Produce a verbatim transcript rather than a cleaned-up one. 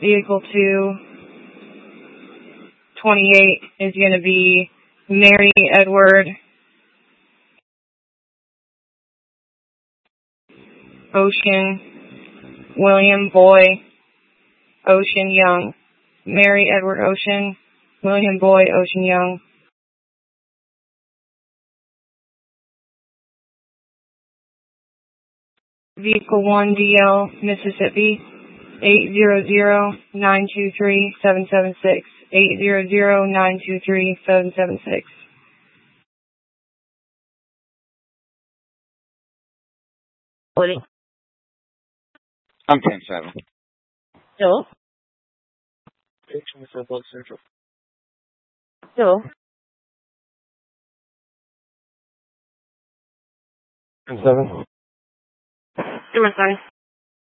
vehicle two twenty-eight is going to be Mary Edward Ocean William Boy Ocean Young. Mary Edward Ocean William Boy Ocean Young. Vehicle one D L Mississippi eight zero zero nine two three seven seven six. eight zero zero nine two three seven seven six. Holding. I'm ten seven. Hello? Central. Hello? ten seven. Two more, sorry.